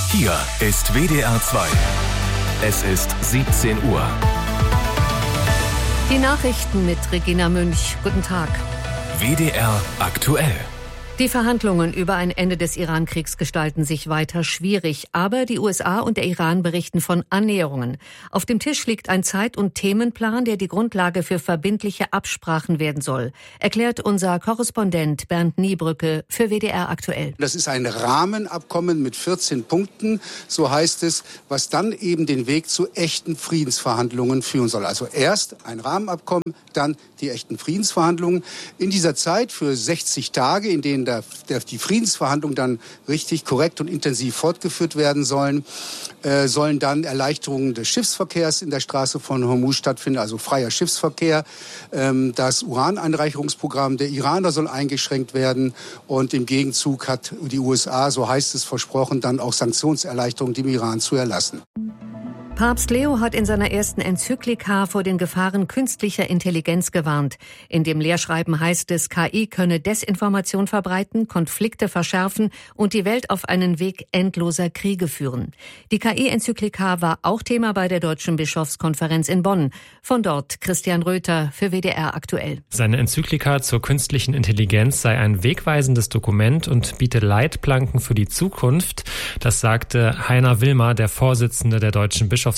Hier ist WDR 2. Es ist 17 Uhr. Die Nachrichten mit Regina Münch. Guten Tag. WDR aktuell. Die Verhandlungen über ein Ende des Iran-Kriegs gestalten sich weiter schwierig. Aber die USA und der Iran berichten von Annäherungen. Auf dem Tisch liegt ein Zeit- und Themenplan, der die Grundlage für verbindliche Absprachen werden soll, erklärt unser Korrespondent Bernd Niebrücke für WDR aktuell. Das ist ein Rahmenabkommen mit 14 Punkten, so heißt es, was dann eben den Weg zu echten Friedensverhandlungen führen soll. Also erst ein Rahmenabkommen, dann die echten Friedensverhandlungen. In dieser Zeit für 60 Tage, in denen die Friedensverhandlungen dann richtig, korrekt und intensiv fortgeführt werden sollen, sollen dann Erleichterungen des Schiffsverkehrs in der Straße von Hormuz stattfinden, also freier Schiffsverkehr. Das Uraneinreicherungsprogramm der Iraner soll eingeschränkt werden und im Gegenzug hat die USA, so heißt es, versprochen, dann auch Sanktionserleichterungen dem Iran zu erlassen. Papst Leo hat in seiner ersten Enzyklika vor den Gefahren künstlicher Intelligenz gewarnt. In dem Lehrschreiben heißt es, KI könne Desinformation verbreiten, Konflikte verschärfen und die Welt auf einen Weg endloser Kriege führen. Die KI-Enzyklika war auch Thema bei der Deutschen Bischofskonferenz in Bonn. Von dort Christian Röther für WDR aktuell. Seine Enzyklika zur künstlichen Intelligenz sei ein wegweisendes Dokument und biete Leitplanken für die Zukunft. Das sagte Heiner Wilmer, der Vorsitzende der Deutschen Bischofskonferenz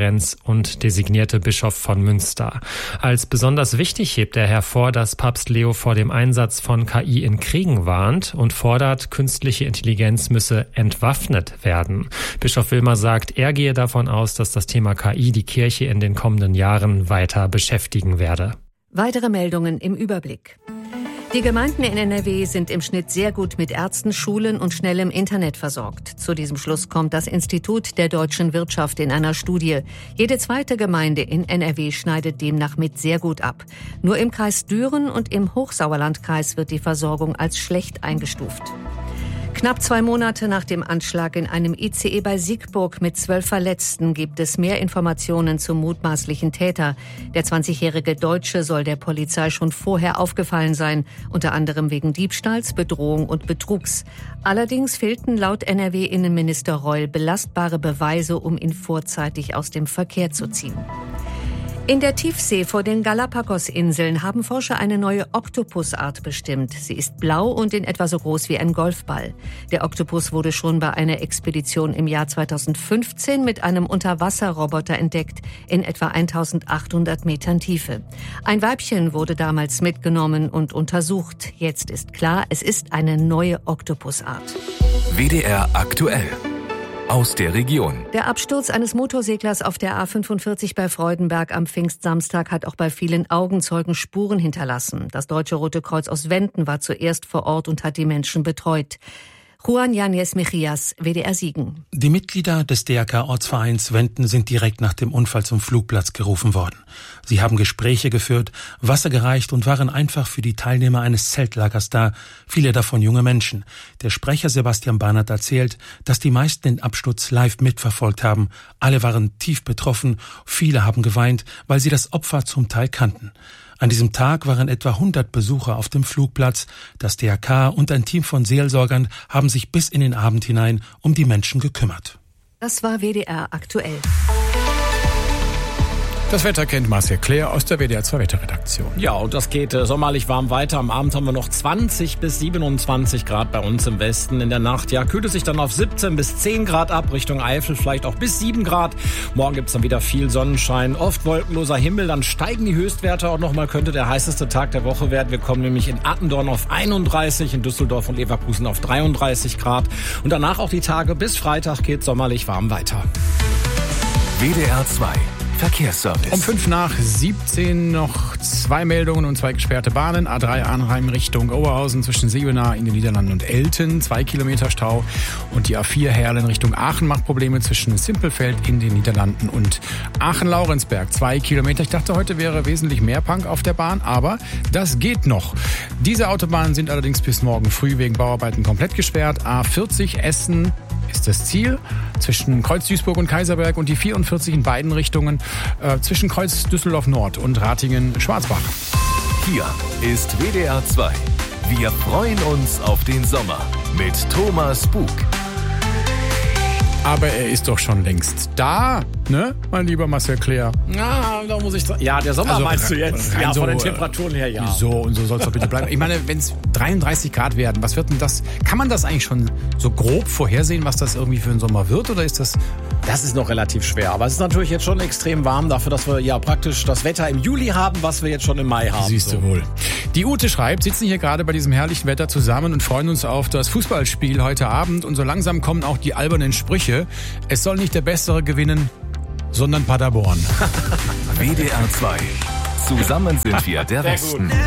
und designierte Bischof von Münster. Als besonders wichtig hebt er hervor, dass Papst Leo vor dem Einsatz von KI in Kriegen warnt und fordert, künstliche Intelligenz müsse entwaffnet werden. Bischof Wilmer sagt, er gehe davon aus, dass das Thema KI die Kirche in den kommenden Jahren weiter beschäftigen werde. Weitere Meldungen im Überblick. Die Gemeinden in NRW sind im Schnitt sehr gut mit Ärzten, Schulen und schnellem Internet versorgt. Zu diesem Schluss kommt das Institut der deutschen Wirtschaft in einer Studie. Jede zweite Gemeinde in NRW schneidet demnach mit sehr gut ab. Nur im Kreis Düren und im Hochsauerlandkreis wird die Versorgung als schlecht eingestuft. Knapp 2 Monate nach dem Anschlag in einem ICE bei Siegburg mit 12 Verletzten gibt es mehr Informationen zum mutmaßlichen Täter. Der 20-jährige Deutsche soll der Polizei schon vorher aufgefallen sein, unter anderem wegen Diebstahls, Bedrohung und Betrugs. Allerdings fehlten laut NRW-Innenminister Reul belastbare Beweise, um ihn vorzeitig aus dem Verkehr zu ziehen. In der Tiefsee vor den Galapagos-Inseln haben Forscher eine neue Oktopusart bestimmt. Sie ist blau und in etwa so groß wie ein Golfball. Der Oktopus wurde schon bei einer Expedition im Jahr 2015 mit einem Unterwasserroboter entdeckt, in etwa 1800 Metern Tiefe. Ein Weibchen wurde damals mitgenommen und untersucht. Jetzt ist klar, es ist eine neue Oktopusart. WDR aktuell. Aus der Region. Der Absturz eines Motorseglers auf der A45 bei Freudenberg am Pfingstsamstag hat auch bei vielen Augenzeugen Spuren hinterlassen. Das Deutsche Rote Kreuz aus Wenden war zuerst vor Ort und hat die Menschen betreut. Juan Yáñez Mejías, WDR Siegen. Die Mitglieder des DRK-Ortsvereins Wenden sind direkt nach dem Unfall zum Flugplatz gerufen worden. Sie haben Gespräche geführt, Wasser gereicht und waren einfach für die Teilnehmer eines Zeltlagers da, viele davon junge Menschen. Der Sprecher Sebastian Bahnert erzählt, dass die meisten den Absturz live mitverfolgt haben. Alle waren tief betroffen, viele haben geweint, weil sie das Opfer zum Teil kannten. An diesem Tag waren etwa 100 Besucher auf dem Flugplatz. Das DRK und ein Team von Seelsorgern haben sich bis in den Abend hinein um die Menschen gekümmert. Das war WDR aktuell. Das Wetter kennt Marcel Claire aus der WDR 2 Wetterredaktion. Ja, und das geht sommerlich warm weiter. Am Abend haben wir noch 20 bis 27 Grad bei uns im Westen. In der Nacht, ja, kühlt es sich dann auf 17 bis 10 Grad ab. Richtung Eifel vielleicht auch bis 7 Grad. Morgen gibt's dann wieder viel Sonnenschein, oft wolkenloser Himmel. Dann steigen die Höchstwerte auch nochmal. Könnte der heißeste Tag der Woche werden. Wir kommen nämlich in Attendorn auf 31, in Düsseldorf und Leverkusen auf 33 Grad. Und danach auch die Tage bis Freitag geht sommerlich warm weiter. WDR 2. Verkehrsservice. Um 5:17 noch 2 Meldungen und 2 gesperrte Bahnen. A3 Arnheim Richtung Oberhausen zwischen Seebenau in den Niederlanden und Elten. 2 Kilometer Stau. Und die A4 Herlen Richtung Aachen macht Probleme zwischen Simpelfeld in den Niederlanden und Aachen-Laurensberg. 2 Kilometer. Ich dachte, heute wäre wesentlich mehr Punk auf der Bahn, aber das geht noch. Diese Autobahnen sind allerdings bis morgen früh wegen Bauarbeiten komplett gesperrt. A40 Essen ist das Ziel zwischen Kreuz Duisburg und Kaiserberg und die 44 in beiden Richtungen zwischen Kreuz Düsseldorf Nord und Ratingen-Schwarzbach. Hier ist WDR 2. Wir freuen uns auf den Sommer mit Thomas Bug. Aber er ist doch schon längst da, ne, mein lieber Marcel Claire? Ja, da muss ich sagen. Ja, der Sommer meinst du jetzt? Ja, so, von den Temperaturen her, ja. So, und so soll es doch bitte bleiben. Ich meine, wenn es 33 Grad werden, was wird denn das? Kann man das eigentlich schon so grob vorhersehen, was das irgendwie für ein Sommer wird? Oder ist das... Das ist noch relativ schwer. Aber es ist natürlich jetzt schon extrem warm dafür, dass wir ja praktisch das Wetter im Juli haben, was wir jetzt schon im Mai haben. Siehst du wohl. Die Ute schreibt, sitzen hier gerade bei diesem herrlichen Wetter zusammen und freuen uns auf das Fußballspiel heute Abend. Und so langsam kommen auch die albernen Sprüche. Es soll nicht der Bessere gewinnen, sondern Paderborn. WDR 2. Zusammen sind wir der Westen.